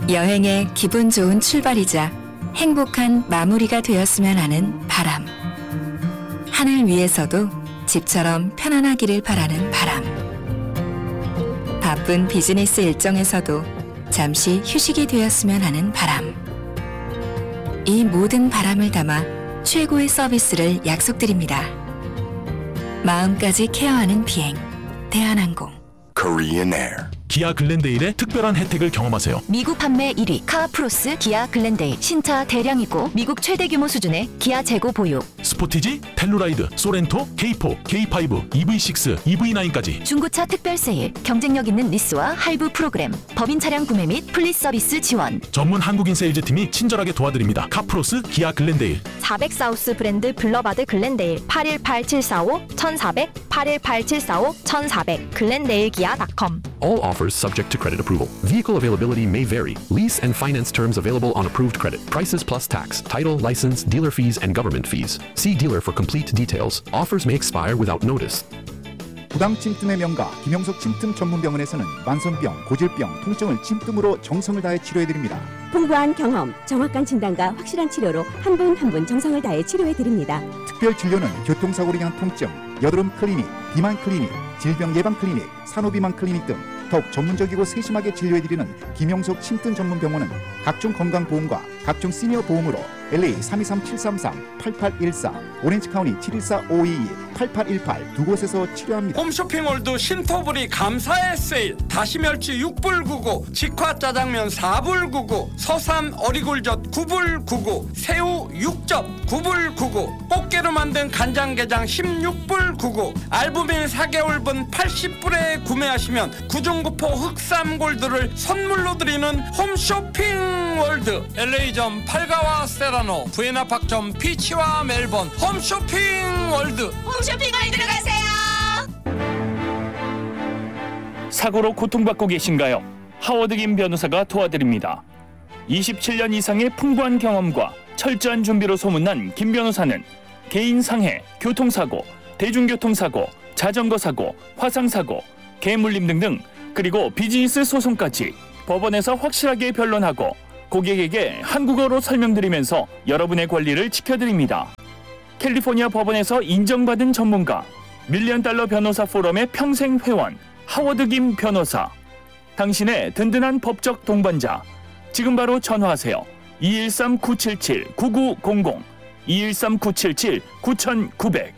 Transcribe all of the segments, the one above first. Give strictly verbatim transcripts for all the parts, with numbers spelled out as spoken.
여행의 기분 좋은 출발이자 행복한 마무리가 되었으면 하는 바람. 하늘 위에서도 집처럼 편안하기를 바라는 바람. 바쁜 비즈니스 일정에서도 잠시 휴식이 되었으면 하는 바람. 이 모든 바람을 담아 최고의 서비스를 약속드립니다. 마음까지 케어하는 비행, 대한항공. Korean Air. 기아 글렌데일의 특별한 혜택을 경험하세요. 미국 판매 일 위 카프로스 기아 글렌데일. 신차 대량이고 미국 최대 규모 수준의 기아 재고 보유. 스포티지, 텔루라이드, 소렌토, 케이포, 케이파이브, 이브이식스, 이브이나인까지 중고차 특별 세일, 경쟁력 있는 리스와 할부 프로그램, 법인 차량 구매 및 플리스 서비스 지원. 전문 한국인 세일즈팀이 친절하게 도와드립니다. 카프로스 기아 글렌데일. 사백 사우스 브랜드 블러바드 글렌데일 팔일팔칠사오 천사백 팔일팔칠사오 천사백 글렌데일 기아 닷컴. All offers subject to credit approval. Vehicle availability may vary. Lease and finance terms available on approved credit. Prices plus tax, title, license, dealer fees, and government fees. See dealer for complete details. Offers may expire without notice. 부당 침뜸의 명가 김영석 침뜸 전문병원에서는 만성병, 고질병, 통증을 침뜸으로 정성을 다해 치료해드립니다. 풍부한 경험, 정확한 진단과 확실한 치료로 한 분 한 분 정성을 다해 치료해드립니다. 특별 진료는 교통사고로 인한 통증, 여드름 클리닉, 비만 클리닉, 질병 예방 클리닉, 산후비만 클리닉 등 더욱 전문적이고 세심하게 진료해드리는 김영석 침뜸 전문병원은 각종 건강보험과 각종 시니어 보험으로 엘에이 삼이삼 칠삼삼 팔팔일사, 오렌지카운티 칠일사 오이이 팔팔일팔 두 곳에서 치료합니다. 홈쇼핑몰도 신토불이 감사의 세일. 다시멸치 육 불 구십구, 직화짜장면 사 불 구십구, 서삼 어리굴젓 구 불 구십구, 새우 육 접 구 불 구십구, 꽃게로 만든 간장게장 십육 불 구십구, 알부민 사 개월분 팔십 불에 구매하시면 구중구포 흑삼골드를 선물로 드리는 홈쇼핑 월드. 엘에이점 팔가와 세라노, 부에나팍점 피치와 멜번. 홈쇼핑 월드. 홈쇼핑 월드로 가세요. 사고로 고통받고 계신가요? 하워드 김 변호사가 도와드립니다. 이십칠 년 이상의 풍부한 경험과 철저한 준비로 소문난 김 변호사는 개인 상해, 교통사고, 대중교통사고, 자전거 사고, 화상사고, 개물림 등등, 그리고 비즈니스 소송까지 법원에서 확실하게 변론하고 고객에게 한국어로 설명드리면서 여러분의 권리를 지켜드립니다. 캘리포니아 법원에서 인정받은 전문가, 밀리언 달러 변호사 포럼의 평생 회원, 하워드 김 변호사. 당신의 든든한 법적 동반자. 지금 바로 전화하세요. 이일삼 구칠칠 구구공공, 이일삼 구칠칠 구구공공.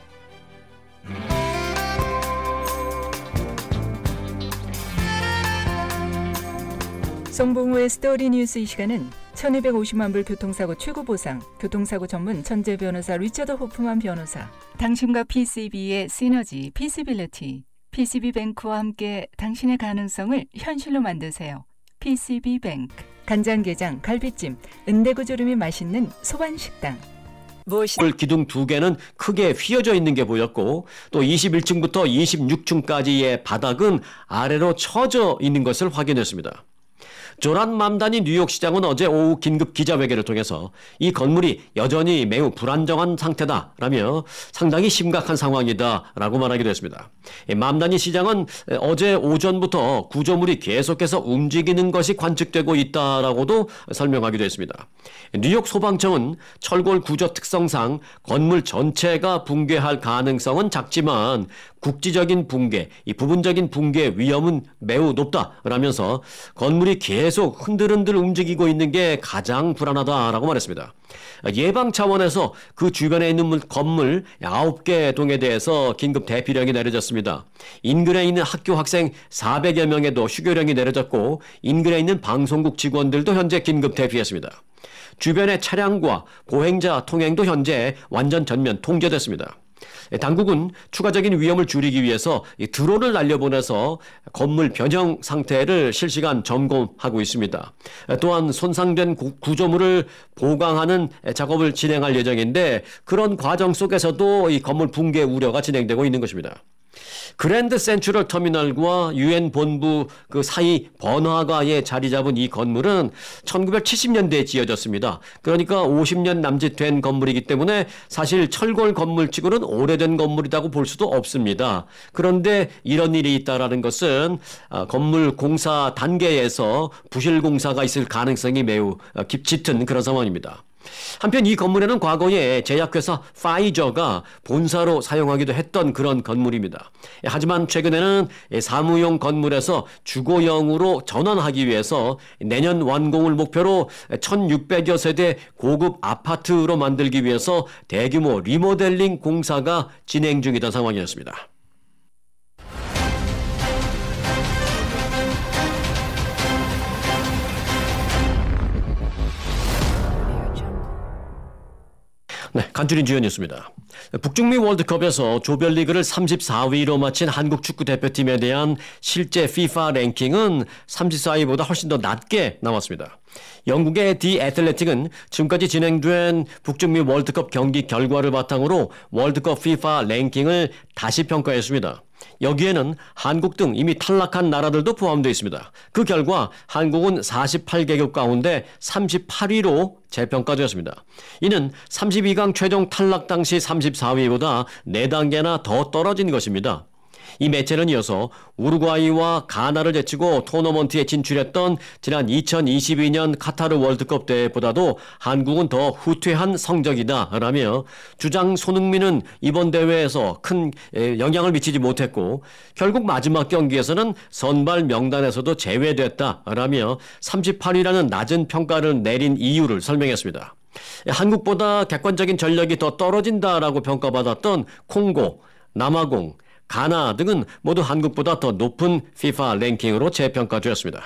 송봉우의 스토리 뉴스. 이 시간은 천이백오십만 불 교통사고 최고보상, 교통사고 전문 천재 변호사 리처드 호프만 변호사, 당신과 피씨비의 시너지, 피시빌리티, 피씨비뱅크와 함께 당신의 가능성을 현실로 만드세요. 피씨비뱅크. 간장게장, 갈비찜, 은대구조림이 맛있는 소반식당. 기둥 두 개는 크게 휘어져 있는 게 보였고, 또 이십일 층부터 이십육 층까지의 바닥은 아래로 처져 있는 것을 확인했습니다. 조란 맘다니 뉴욕시장은 어제 오후 긴급 기자회견을 통해서 이 건물이 여전히 매우 불안정한 상태다라며 상당히 심각한 상황이다라고 말하기도 했습니다. 맘다니 시장은 어제 오전부터 구조물이 계속해서 움직이는 것이 관측되고 있다라고도 설명하기도 했습니다. 뉴욕 소방청은 철골 구조 특성상 건물 전체가 붕괴할 가능성은 작지만 국지적인 붕괴, 이 부분적인 붕괴 위험은 매우 높다라면서 건물이 계속 흔들흔들 움직이고 있는 게 가장 불안하다라고 말했습니다. 예방 차원에서 그 주변에 있는 건물 아홉 개 동에 대해서 긴급 대피령이 내려졌습니다. 인근에 있는 학교 학생 사백여 명에도 휴교령이 내려졌고, 인근에 있는 방송국 직원들도 현재 긴급 대피했습니다. 주변의 차량과 보행자 통행도 현재 완전 전면 통제됐습니다. 당국은 추가적인 위험을 줄이기 위해서 드론을 날려보내서 건물 변형 상태를 실시간 점검하고 있습니다. 또한 손상된 구조물을 보강하는 작업을 진행할 예정인데, 그런 과정 속에서도 이 건물 붕괴 우려가 진행되고 있는 것입니다. 그랜드 센트럴 터미널과 유엔 본부 그 사이 번화가에 자리 잡은 이 건물은 천구백칠십 년대에 지어졌습니다. 그러니까 오십 년 남짓 된 건물이기 때문에 사실 철골 건물치고는 오래된 건물이라고 볼 수도 없습니다. 그런데 이런 일이 있다라는 것은 건물 공사 단계에서 부실 공사가 있을 가능성이 매우 짙은 그런 상황입니다. 한편 이 건물에는 과거에 제약회사 파이저가 본사로 사용하기도 했던 그런 건물입니다. 하지만 최근에는 사무용 건물에서 주거용으로 전환하기 위해서 내년 완공을 목표로 천육백여 세대 고급 아파트로 만들기 위해서 대규모 리모델링 공사가 진행 중이던 상황이었습니다. 네, 간추린 주요 뉴스입니다. 북중미 월드컵에서 조별리그를 삼십사 위로 마친 한국 축구 대표팀에 대한 실제 피파 랭킹은 삼십사 위보다 훨씬 더 낮게 나왔습니다. 영국의 디 애틀레틱은 지금까지 진행된 북중미 월드컵 경기 결과를 바탕으로 월드컵 피파 랭킹을 다시 평가했습니다. 여기에는 한국 등 이미 탈락한 나라들도 포함되어 있습니다. 그 결과 한국은 사십팔 개국 가운데 삼십팔 위로 재평가되었습니다. 이는 삼십이 강 최종 탈락 당시 삼십사 위보다 네 단계나 더 떨어진 것입니다. 이 매체는 이어서 우루과이와 가나를 제치고 토너먼트에 진출했던 지난 이천이십이 년 카타르 월드컵 대회보다도 한국은 더 후퇴한 성적이다라며 주장 손흥민은 이번 대회에서 큰 영향을 미치지 못했고 결국 마지막 경기에서는 선발 명단에서도 제외됐다라며 삼십팔 위라는 낮은 평가를 내린 이유를 설명했습니다. 한국보다 객관적인 전력이 더 떨어진다라고 평가받았던 콩고, 남아공, 가나 등은 모두 한국보다 더 높은 피파 랭킹으로 재평가되었습니다.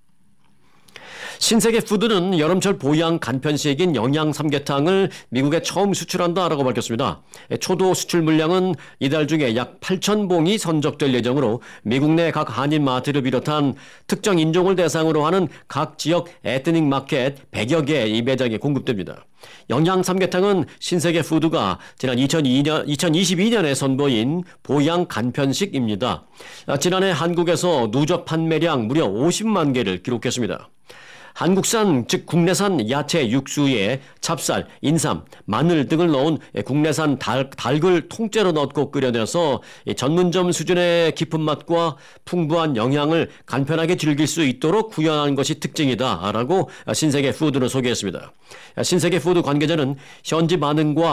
신세계 푸드는 여름철 보양 간편식인 영양 삼계탕을 미국에 처음 수출한다라고 밝혔습니다. 초도 수출 물량은 이달 중에 약 팔천 봉이 선적될 예정으로 미국 내 각 한인 마트를 비롯한 특정 인종을 대상으로 하는 각 지역 에트닉 마켓 백여 개의 매장에 공급됩니다. 영양 삼계탕은 신세계 푸드가 지난 이천이 년, 이천이십이 년에 선보인 보양 간편식입니다. 지난해 한국에서 누적 판매량 무려 오십만 개를 기록했습니다. 한국산 즉 국내산 야채 육수에 찹쌀, 인삼, 마늘 등을 넣은 국내산 달, 닭을 통째로 넣고 끓여내서 전문점 수준의 깊은 맛과 풍부한 영양을 간편하게 즐길 수 있도록 구현한 것이 특징이다라고 신세계 푸드는 소개했습니다. 신세계 푸드 관계자는 현지 반응과